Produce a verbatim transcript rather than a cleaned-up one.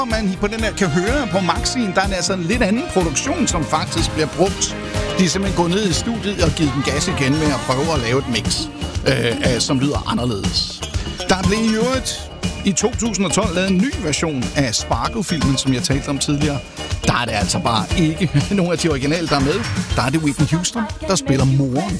man på den her kan høre på Maxien, der er altså en lidt anden produktion, som faktisk bliver brugt. De er simpelthen gået ned i studiet og givet den gas igen med at prøve at lave et mix, øh, som lyder anderledes. Der blev i øvrigt i to tusind og tolv lavet en ny version af Sparkle-filmen, som jeg talte om tidligere. Der er det altså bare ikke nogen af de originale, der er med. Der er det Whitney Houston, der spiller moren.